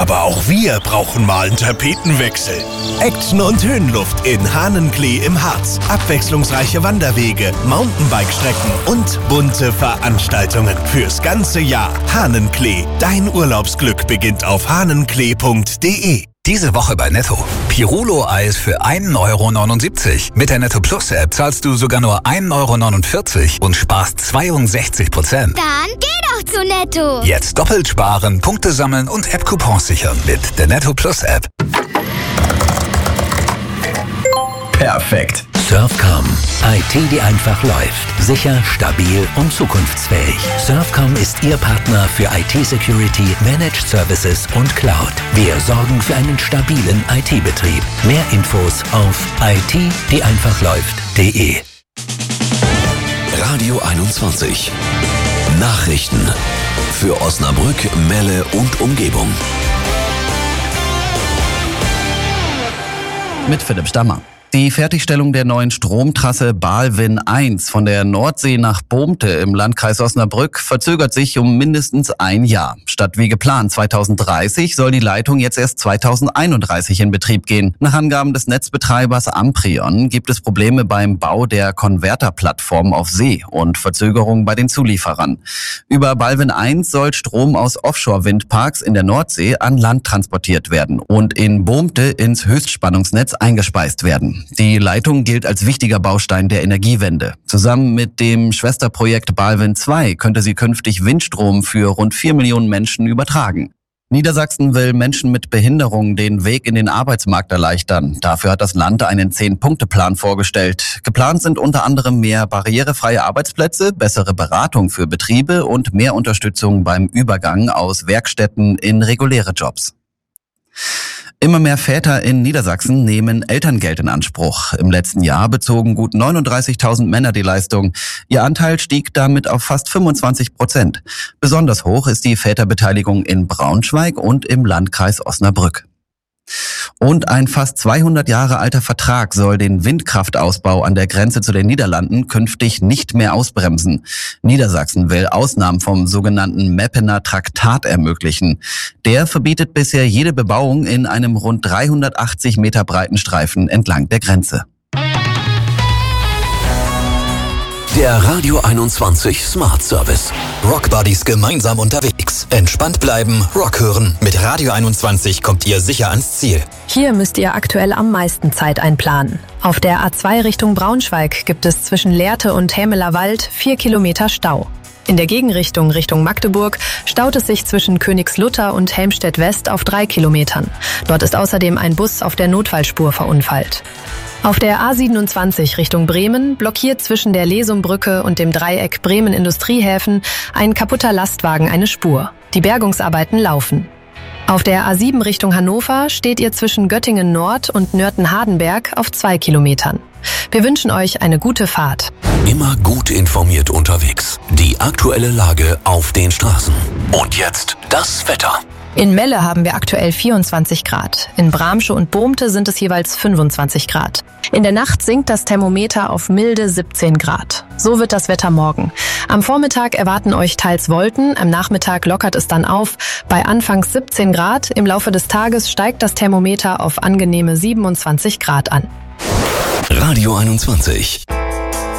Aber auch wir brauchen mal einen Tapetenwechsel. Action und Höhenluft in Hahnenklee im Harz. Abwechslungsreiche Wanderwege, Mountainbike-Strecken und bunte Veranstaltungen fürs ganze Jahr. Hahnenklee. Dein Urlaubsglück beginnt auf hahnenklee.de. Diese Woche bei Netto. Pirulo-Eis für 1,79 €. Mit der Netto Plus App zahlst du sogar nur 1,49 € und sparst 62%. Dann geh doch zu Netto. Jetzt doppelt sparen, Punkte sammeln und App-Coupons sichern mit der Netto Plus App. Perfekt. Surfcom. IT, die einfach läuft. Sicher, stabil und zukunftsfähig. Surfcom ist Ihr Partner für IT-Security, Managed Services und Cloud. Wir sorgen für einen stabilen IT-Betrieb. Mehr Infos auf itdieeinfachläuft.de. Radio 21. Nachrichten für Osnabrück, Melle und Umgebung. Mit Philipp Stammer. Die Fertigstellung der neuen Stromtrasse Balvin 1 von der Nordsee nach Bohmte im Landkreis Osnabrück verzögert sich um mindestens ein Jahr. Statt wie geplant 2030 soll die Leitung jetzt erst 2031 in Betrieb gehen. Nach Angaben des Netzbetreibers Amprion gibt es Probleme beim Bau der Konverterplattform auf See und Verzögerungen bei den Zulieferern. Über Balvin 1 soll Strom aus Offshore-Windparks in der Nordsee an Land transportiert werden und in Bohmte ins Höchstspannungsnetz eingespeist werden. Die Leitung gilt als wichtiger Baustein der Energiewende. Zusammen mit dem Schwesterprojekt Balvin 2 könnte sie künftig Windstrom für rund 4 Millionen Menschen übertragen. Niedersachsen will Menschen mit Behinderungen den Weg in den Arbeitsmarkt erleichtern. Dafür hat das Land einen 10-Punkte-Plan vorgestellt. Geplant sind unter anderem mehr barrierefreie Arbeitsplätze, bessere Beratung für Betriebe und mehr Unterstützung beim Übergang aus Werkstätten in reguläre Jobs. Immer mehr Väter in Niedersachsen nehmen Elterngeld in Anspruch. Im letzten Jahr bezogen gut 39.000 Männer die Leistung. Ihr Anteil stieg damit auf fast 25%. Besonders hoch ist die Väterbeteiligung in Braunschweig und im Landkreis Osnabrück. Und ein fast 200 Jahre alter Vertrag soll den Windkraftausbau an der Grenze zu den Niederlanden künftig nicht mehr ausbremsen. Niedersachsen will Ausnahmen vom sogenannten Meppener Traktat ermöglichen. Der verbietet bisher jede Bebauung in einem rund 380 Meter breiten Streifen entlang der Grenze. Der Radio 21 Smart Service. Rockbuddies gemeinsam unterwegs. Entspannt bleiben, Rock hören. Mit Radio 21 kommt ihr sicher ans Ziel. Hier müsst ihr aktuell am meisten Zeit einplanen. Auf der A2 Richtung Braunschweig gibt es zwischen Lehrte und Hämeler Wald 4 Kilometer Stau. In der Gegenrichtung Richtung Magdeburg staut es sich zwischen Königslutter und Helmstedt West auf 3 Kilometern. Dort ist außerdem ein Bus auf der Notfallspur verunfallt. Auf der A27 Richtung Bremen blockiert zwischen der Lesumbrücke und dem Dreieck Bremen-Industriehäfen ein kaputter Lastwagen eine Spur. Die Bergungsarbeiten laufen. Auf der A7 Richtung Hannover steht ihr zwischen Göttingen Nord und Nörten-Hardenberg auf 2 Kilometern. Wir wünschen euch eine gute Fahrt. Immer gut informiert unterwegs. Die aktuelle Lage auf den Straßen. Und jetzt das Wetter. In Melle haben wir aktuell 24 Grad. In Bramsche und Bohmte sind es jeweils 25 Grad. In der Nacht sinkt das Thermometer auf milde 17 Grad. So wird das Wetter morgen. Am Vormittag erwarten euch teils Wolken, am Nachmittag lockert es dann auf. Bei anfangs 17 Grad, im Laufe des Tages steigt das Thermometer auf angenehme 27 Grad an. Radio 21.